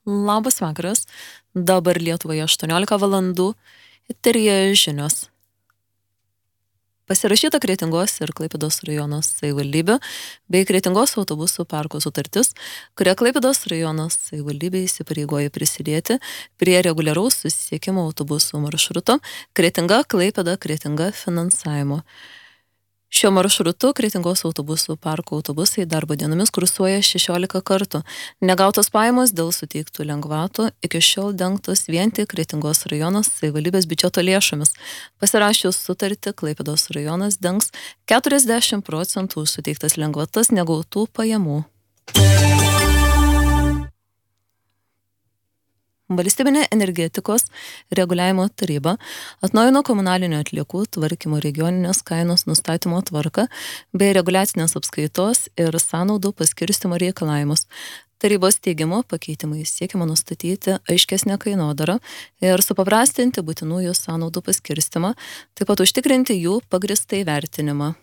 Labas vakaras. Dabar Lietuvoje 18 valandų. Eteryje žinios. Pasirašyta Kretingos ir Klaipėdos rajono savivaldybių bei Kretingos autobusų parko sutartis, kuria Klaipėdos rajono savivaldybė įsipareigoja prisidėti prie reguliaraus susisiekimo autobusų maršruto Kretinga-Klaipėda-Kretinga finansavimo. Šiuo maršrutu Kretingos autobusų parko autobusai darbo dienomis kursuoja 16 kartų. Negautos pajamos dėl suteiktų lengvatų iki šiol dengtos vien tik Kretingos rajonos savivaldybės biudžeto lėšomis. Pasirašius sutartį, Klaipėdos rajonas dengs 40% už suteiktas lengvatas negautų pajamų. Valstybinė energetikos reguliavimo taryba atnaujino komunalinių atliekų tvarkymo regioninės kainos nustatymo tvarką bei reguliacinės apskaitos ir sąnaudų paskirstymo reikalavimus. Tarybos teigimu pakeitimai siekiama nustatyti aiškesnę kainodarą ir supaprastinti būtinųjų sąnaudų paskirstymą, taip pat užtikrinti jų pagrįstą įvertinimą.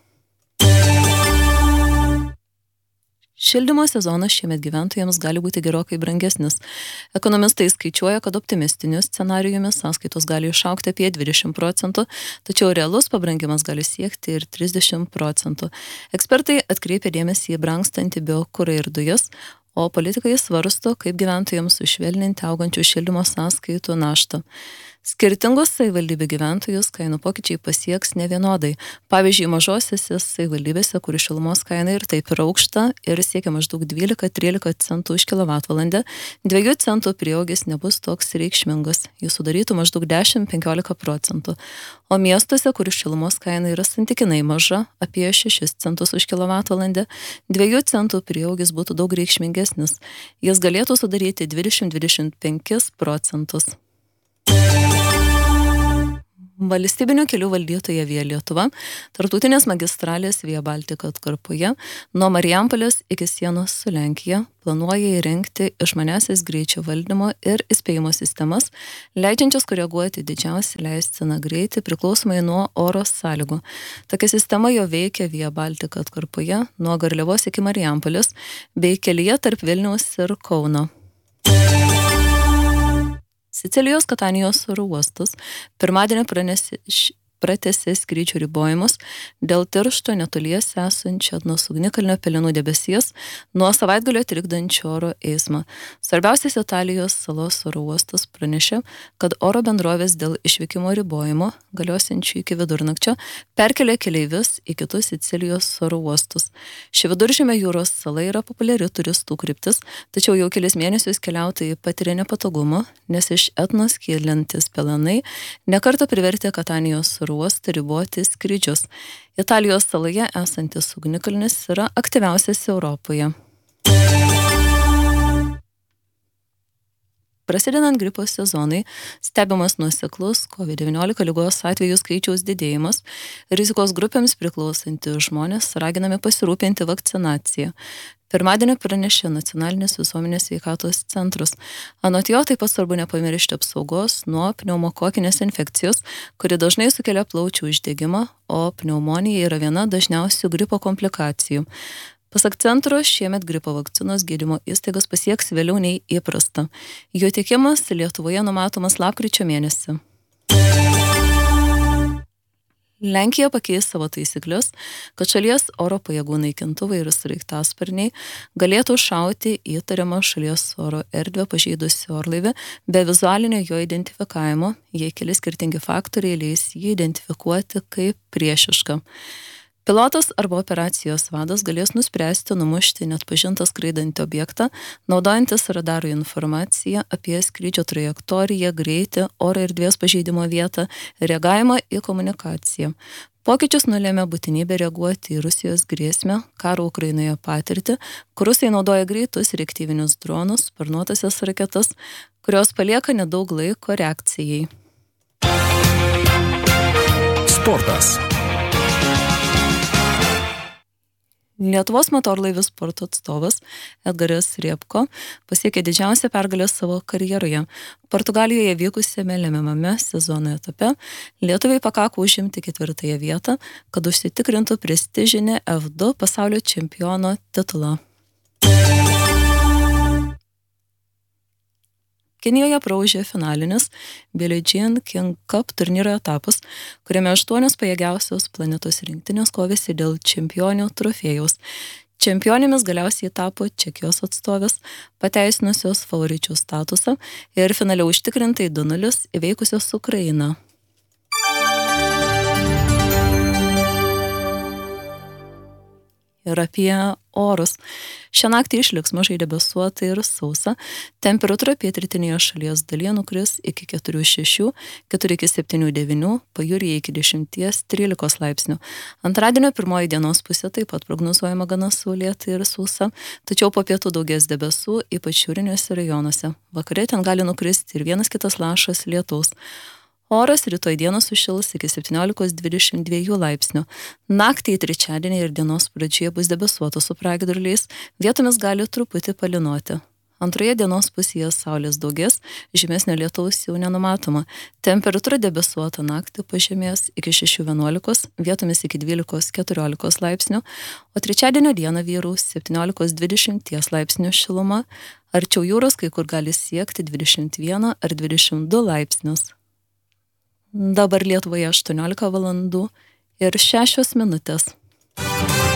Šildymo sezonas šiemet gyventojams gali būti gerokai brangesnis. Ekonomistai skaičiuoja, kad optimistiniu scenarijumi sąskaitos gali išaugti apie 20%, tačiau realus pabrangimas gali siekti ir 30%. Ekspertai atkreipia dėmesį į brangstantį biokurą ir dujas, o politikai svarsto, kaip gyventojams sušvelninti augančių šildymo sąskaitų naštą. Skirtingos savivaldybių gyventojus kainų pokyčiai pasieks nevienodai. Pavyzdžiui, mažosiose savivaldybėse, kur šilumos kaina ir taip yra aukšta ir siekia maždaug 12-13 centų už kilovatvalandę, 2 centų prieaugis nebus toks reikšmingas. Jis sudarytų maždaug 10-15%. O miestuose, kur šilumos kaina yra santykinai maža, apie 6 centus už kilovatvalandę, 2 centų prieaugis būtų daug reikšmingesnis. Jis galėtų sudaryti 20-25%. Valstybinių kelių valdytoja Via Lietuva, tarptautinės magistralės Via Baltica atkarpoje, nuo Marijampolės iki sienos su Lenkija, planuoja įrengti išmaniąsias greičio valdymo ir įspėjimo sistemas, leidžiančias koreguoti didžiausią leistiną greitį priklausomai nuo oro sąlygų. Tokia sistema jau veikia Via Baltica atkarpoje nuo Garliavos iki Marijampolės bei kelyje tarp Vilniaus ir Kauno. Sicilijos Katanijos oro uostas pirmadienį pratęsė skrydžių ribojimus dėl tiršto netoliese esančio nuo ugnikalnio pelenų debesies nuo savaitgalio trikdančio oro eismą. Svarbiausias Italijos salos oro uostas pranešė, kad oro bendrovės dėl išvykimo ribojimo, galiosiančių iki vidurnakčio, perkelė keleivius į kitus Sicilijos oro uostus. Ši viduržemio jūros sala yra populiari turistų kryptis, tačiau jau kelis mėnesius keliautojai patiria nepatogumų, nes iš Etnos kylantis pelenai nekartą privertė Katanijos oro uostą riboti skrydžius. Italijos saloje esantis ugnikalnis yra aktyviausias Europoje. Prasidedant gripo sezonui, stebimas nuoseklus COVID-19 ligos atvejų skaičiaus didėjimas, rizikos grupėms priklausantys žmonės raginami pasirūpinti vakcinaciją. Pirmadienį pranešė Nacionalinis visuomenės sveikatos centras. Anot jo taip pat svarbu nepamiršti apsaugos nuo pneumokokinės infekcijos, kuri dažnai sukelia plaučių uždegimą, o pneumonija yra viena dažniausių gripo komplikacijų. Pasak centro, šiemet gripo vakcinos gydymo įstaigas pasieks vėliau nei įprasta. Jo tiekimas Lietuvoje numatomas lapkričio mėnesį. Lenkija pakeis savo taisyklės, kad šalies oro pajėgų naikintuvai ir sraigtasparniai galėtų šauti įtariamą šalies oro erdvę pažeidusį orlaivį be vizualinio jo identifikavimo, jei keli skirtingi faktoriai leis jį identifikuoti kaip priešišką. Pilotas arba operacijos vadas galės nuspręsti numušti neatpažintą skraidantį objektą, naudojantis radaro informaciją apie skrydžio trajektoriją, greitį, oro erdvės pažeidimo vietą, reagavimą į komunikaciją. Pokyčius nulėmė būtinybė reaguoti į Rusijos grėsmę, karo Ukrainoje patirtį, kur rusai naudoja greitus reaktyvinius dronus, sparnuotasias raketas, kurios palieka nedaug laiko reakcijai. Sportas. Lietuvos motorlaivių sporto atstovas Edgaras Riepko pasiekė didžiausią pergalę savo karjeroje. Portugalijoje vykusiame lemiamame sezono etape lietuviai pakako užimti 4. vietą, kad užsitikrintų prestižinę F2 pasaulio čempiono titulą. Kinijoje praūžė finalinis Billie Jean King Cup turnyro etapas, kuriame 8 pajėgiausios planetos rinktinės kovėsi dėl čempionių trofėjaus. Čempionėmis galiausiai tapo Čekijos atstovės, pateisinusios favoričių statusą ir finale užtikrintai 2-0 įveikusios Ukrainą. Ir apie orus. Šią naktį išliks mažai debesuota ir sausa. Temperatūra pietrytinėje šalies dalyje nukris iki 4-6, 4-7-9, pajūryje iki 10-13 laipsnių. Antradienio pirmoji dienos pusė taip pat prognozuojama gana saulėta ir sausa, tačiau po pietų daugės debesų, ypač šiauriniuose rajonuose. Vakare ten gali nukristi ir vienas kitas lašas lietaus. Oras rytoj dieną sušils iki 17-22 laipsnių. Naktį į trečiadienį ir dienos pradžioje bus debesuota su pragiedruliais, vietomis gali truputį palynoti. Antroje dienos pusėje saulės daugės, žymesnio lietaus jau nenumatoma. Temperatūra debesuota naktį pažemės iki 6-11, vietomis iki 12-14 laipsnių, o trečiadienio dieną vyraus 17-20 laipsnių šiluma, arčiau jūros kai kur gali siekti 21 ar 22 laipsnius. Dabar Lietuvoje 18 valandų ir 6 minutės.